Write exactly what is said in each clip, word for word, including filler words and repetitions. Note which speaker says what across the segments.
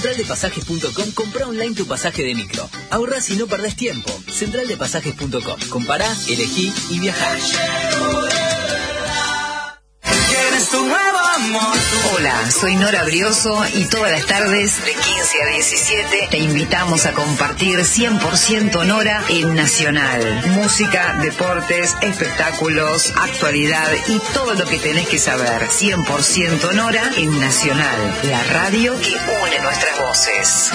Speaker 1: central de pasajes punto com, comprá online tu pasaje de micro. Ahorrás y no perdés tiempo. central de pasajes punto com. Compará, elegí y viajá.
Speaker 2: Hola, soy Nora Brioso y todas las tardes de quince a diecisiete te invitamos a compartir cien por ciento Nora en Nacional. Música, deportes, espectáculos, actualidad y todo lo que tenés que saber. cien por ciento Nora en Nacional, la radio que une nuestras voces.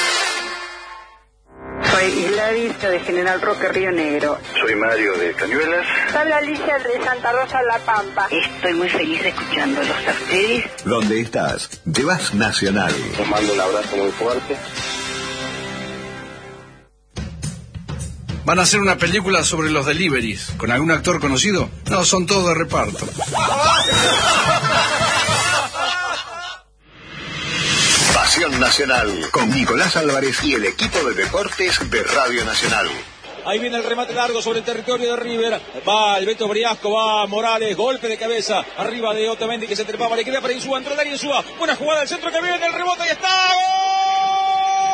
Speaker 3: Soy Gladys de General Roque, Río Negro.
Speaker 4: Soy Mario de Cañuelas.
Speaker 3: Habla Alicia de Santa Rosa, La Pampa.
Speaker 2: Estoy muy feliz escuchándolos a ustedes.
Speaker 5: ¿Dónde estás? Llevas Nacional.
Speaker 4: Os mando un abrazo muy fuerte.
Speaker 6: ¿Van a hacer una película sobre los deliveries? ¿Con algún actor conocido? No, son todos de reparto.
Speaker 5: Pasión Nacional, con Nicolás Álvarez y el equipo de deportes de Radio Nacional.
Speaker 7: Ahí viene el remate largo sobre el territorio de River. Va el Beto Briasco, va Morales, golpe de cabeza. Arriba de Otamendi que se trepaba, le queda para Insúa, entró Darío Insúa. Buena jugada al centro que viene, el rebote y está. ¡Gol!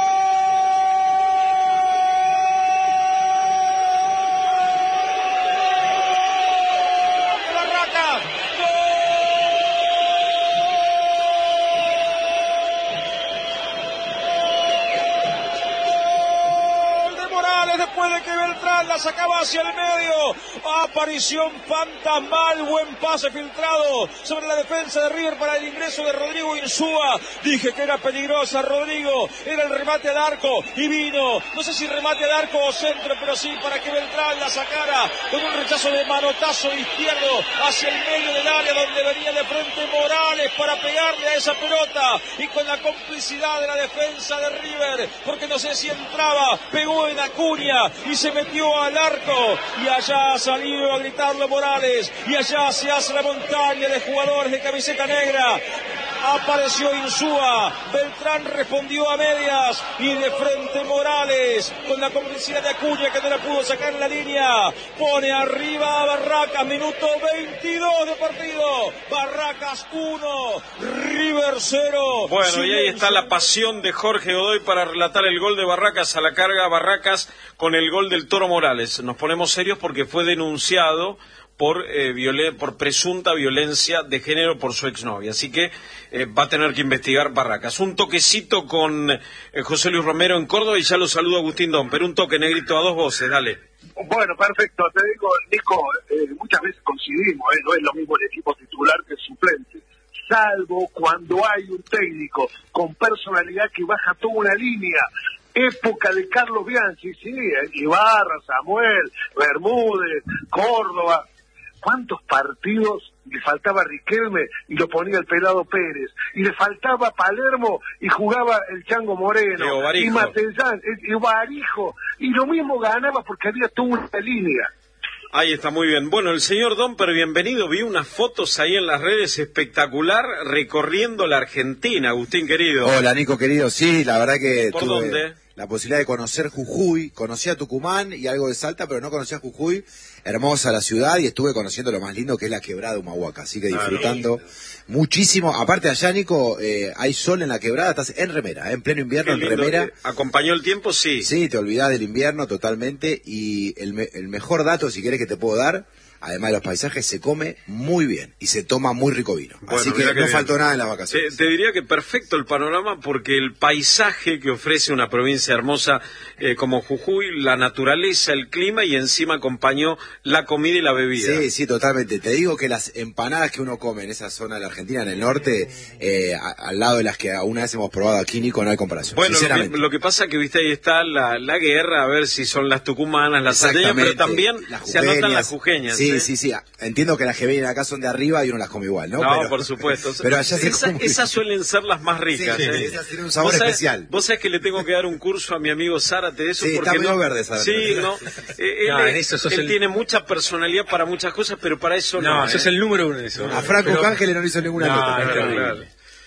Speaker 7: Después de que Beltrán la sacaba hacia el medio, aparición fantasmal, buen pase filtrado sobre la defensa de River para el ingreso de Rodrigo Insúa. Dije que era peligrosa, Rodrigo, era el remate al arco y vino, no sé si remate al arco o centro, pero sí para que Beltrán la sacara con un rechazo de manotazo izquierdo hacia el medio del área donde venía de frente Morales para pegarle a esa pelota y con la complicidad de la defensa de River, porque no sé si entraba, pegó en Acuña y se metió al arco y allá ha salido a gritarlo Morales y allá se hace la montaña de jugadores de camiseta negra. Apareció Insúa, Beltrán respondió a medias y de frente Morales con la complicidad de Acuña que no la pudo sacar en la línea, pone arriba a Barracas, minuto veintidós de partido, Barracas uno, River cero.
Speaker 8: Bueno, Silencio. Y ahí está la pasión de Jorge Godoy para relatar el gol de Barracas a la carga, Barracas con el gol del Toro Morales. Nos ponemos serios porque fue denunciado por eh, violen por presunta violencia de género por su exnovia, así que eh, va a tener que investigar Barracas. Un toquecito con eh, José Luis Romero en Córdoba y ya lo saludo Agustín Dom, pero un toque negrito a dos voces, dale.
Speaker 4: Bueno, perfecto, te digo, Nico, eh, muchas veces coincidimos, eh, no es lo mismo el equipo titular que el suplente, salvo cuando hay un técnico con personalidad que baja toda una línea. Época de Carlos Bianchi, sí, eh, Ibarra, Samuel, Bermúdez, Córdoba. ¿Cuántos partidos le faltaba a Riquelme y lo ponía el Pelado Pérez? Y le faltaba Palermo y jugaba el Chango Moreno. Y Matellán, y Barijo. Y lo mismo ganaba porque había toda una línea.
Speaker 8: Ahí está, muy bien. Bueno, el señor Domper, bienvenido. Vi unas fotos ahí en las redes espectacular recorriendo la Argentina, Agustín querido.
Speaker 9: Hola, Nico querido. Sí, la verdad que
Speaker 8: ¿Por
Speaker 9: tuve
Speaker 8: dónde?
Speaker 9: la posibilidad de conocer Jujuy. Conocí a Tucumán y algo de Salta, pero no conocía Jujuy. Hermosa la ciudad y estuve conociendo lo más lindo que es la quebrada de Humahuaca. Así que disfrutando muchísimo. Aparte allá, Nico, eh, hay sol en la quebrada, estás en remera, ¿eh? En pleno invierno en remera.
Speaker 8: Eh, ¿Acompañó el tiempo? Sí.
Speaker 9: Sí, te olvidás del invierno totalmente. Y el, me el mejor dato, si querés, que te puedo dar, además de los paisajes, se come muy bien y se toma muy rico vino. Bueno, así que, que no bien. faltó nada en las vacaciones.
Speaker 8: Te, te diría que perfecto el panorama porque el paisaje que ofrece una provincia hermosa eh, como Jujuy, la naturaleza, el clima y encima acompañó la comida y la bebida.
Speaker 9: Sí, sí, totalmente. Te digo que las empanadas que uno come en esa zona de la Argentina, en el norte, eh, a, al lado de las que alguna vez hemos probado aquí, Nico, no hay comparación.
Speaker 8: Bueno, lo que, lo que pasa que, viste, ahí está la, la guerra, a ver si son las tucumanas, las salteñas, pero también se anotan las jujeñas.
Speaker 9: Sí, Sí, sí, sí. Entiendo que las que vienen acá son de arriba y uno las come igual, ¿no?
Speaker 8: No,
Speaker 9: pero,
Speaker 8: por supuesto.
Speaker 9: Pero allá se
Speaker 8: Esa,
Speaker 9: come.
Speaker 8: Esas suelen ser las más ricas.
Speaker 9: Sí,
Speaker 8: ¿eh?
Speaker 9: Esas tienen un sabor
Speaker 8: ¿Vos
Speaker 9: especial.
Speaker 8: Sabés, vos sabés que le tengo que dar un curso a mi amigo Zárate de eso.
Speaker 9: Sí,
Speaker 8: porque
Speaker 9: está
Speaker 8: no,
Speaker 9: muy verde Zárate.
Speaker 8: Sí, no. Eh, él
Speaker 10: no,
Speaker 8: es,
Speaker 10: eso sos
Speaker 8: él
Speaker 10: el...
Speaker 8: tiene mucha personalidad para muchas cosas, pero para eso no.
Speaker 10: No, eso
Speaker 8: ¿eh?
Speaker 10: es el número uno de eso.
Speaker 9: A Franco pero... Cángeles no le hizo ninguna
Speaker 10: no,
Speaker 9: nota.
Speaker 10: No, claro, claro.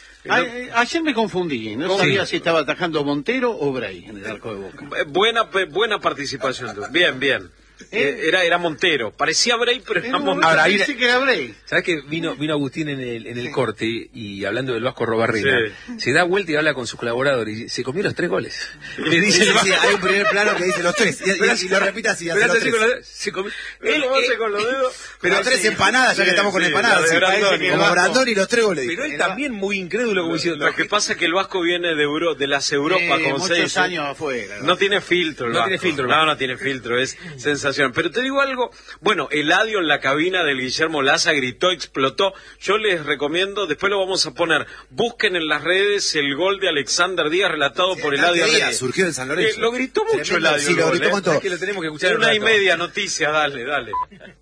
Speaker 11: A, ayer me confundí, no sabía sí. si estaba atajando Montero o Bray en el arco de Boca.
Speaker 8: Buena, buena participación. Bien, bien. Eh, era, era Montero. Parecía Bray, pero era Montero.
Speaker 11: Ahora, ahí sí que era Bray.
Speaker 10: ¿Sabes que vino, vino Agustín en el, en el corte y hablando del Vasco Robarrena? Sí. Se da vuelta y habla con sus colaboradores y se comió los tres goles.
Speaker 9: Le dice, sí, sí, sí, hay un primer plano que dice los tres. Y, y, y lo repite así, hace los tres.
Speaker 10: Los, se comió,
Speaker 8: él lo hace con los dedos.
Speaker 9: Pero tres sí, empanadas, ya sí, que estamos con sí, empanadas. Sí, Brandoni, como Brandoni y los tres goles.
Speaker 10: Pero él también muy incrédulo como diciendo.
Speaker 8: Lo que pasa es que el Vasco viene de Euro, de las Europas,
Speaker 11: eh,
Speaker 8: como se dice.
Speaker 11: Muchos años afuera.
Speaker 8: No tiene filtro el
Speaker 10: No
Speaker 8: Vasco.
Speaker 10: tiene filtro.
Speaker 8: No, no tiene filtro, es sensacional. Pero te digo algo, bueno, Eladio en la cabina del Guillermo Laza gritó, explotó. Yo les recomiendo, después lo vamos a poner, busquen en las redes el gol de Alexander Díaz relatado sí, por Eladio Díaz.
Speaker 9: Surgió en San Lorenzo.
Speaker 8: Eh, lo gritó mucho Eladio.
Speaker 9: Sí, lo gritó con todo.
Speaker 10: Es que lo tenemos que escuchar.
Speaker 8: Una y media noticia, dale, dale.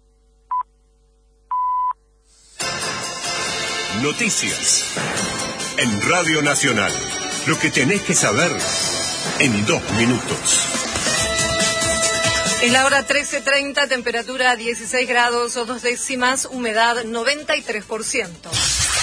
Speaker 12: Noticias en Radio Nacional. Lo que tenés que saber en dos minutos.
Speaker 13: Es la hora trece treinta, temperatura dieciséis grados o dos décimas, humedad noventa y tres por ciento.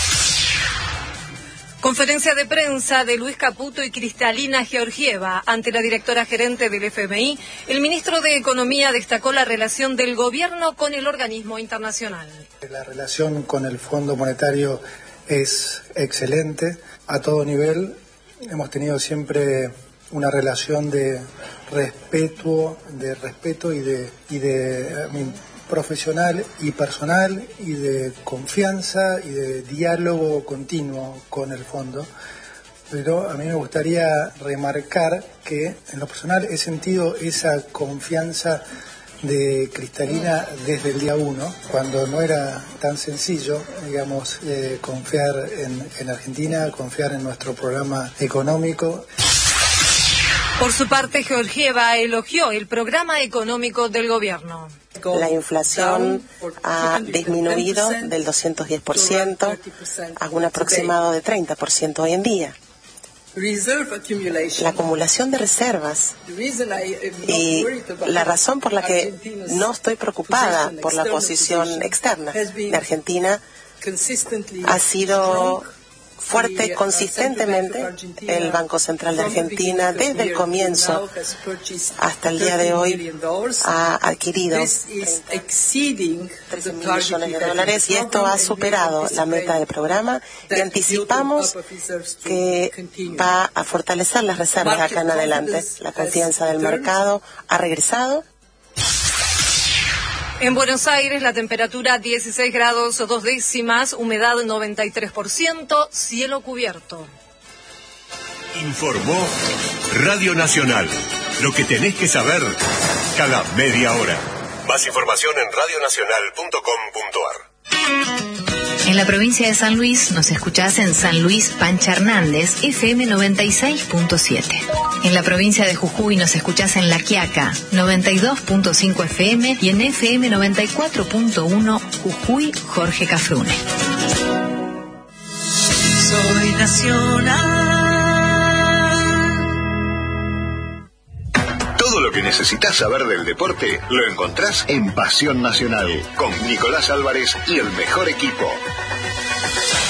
Speaker 13: Conferencia de prensa de Luis Caputo y Cristalina Georgieva ante la directora gerente del F M I. El ministro de Economía destacó la relación del gobierno con el organismo internacional.
Speaker 14: La relación con el Fondo Monetario es excelente a todo nivel. Hemos tenido siempre una relación de respeto, de respeto y de, y de I mean, profesional y personal y de confianza y de diálogo continuo con el fondo. Pero a mí me gustaría remarcar que en lo personal he sentido esa confianza de Cristalina desde el día uno, cuando no era tan sencillo, digamos, eh, confiar en, en Argentina, confiar en nuestro programa económico.
Speaker 13: Por su parte, Georgieva elogió el programa económico del gobierno.
Speaker 15: La inflación ha disminuido del doscientos diez por ciento a un aproximado de treinta por ciento hoy en día. La acumulación de reservas y la razón por la que no estoy preocupada por la posición externa de Argentina ha sido fuerte consistentemente el Banco Central de Argentina desde el comienzo hasta el día de hoy ha adquirido trece mil millones de dólares y esto ha superado la meta del programa y anticipamos que va a fortalecer las reservas acá en adelante. La confianza del mercado ha regresado.
Speaker 13: En Buenos Aires, la temperatura dieciséis grados o dos décimas, humedad noventa y tres por ciento, cielo cubierto.
Speaker 12: Informó Radio Nacional. Lo que tenés que saber cada media hora. Más información en radio nacional punto com punto ar.
Speaker 2: En la provincia de San Luis nos escuchás en San Luis Pancha Hernández, F M noventa y seis punto siete. En la provincia de Jujuy nos escuchás en La Quiaca, noventa y dos punto cinco F M y en F M noventa y cuatro punto uno Jujuy Jorge Cafrune.
Speaker 1: Soy nacional.
Speaker 5: Todo lo que necesitas saber del deporte lo encontrás en Pasión Nacional con Nicolás Álvarez y el mejor equipo.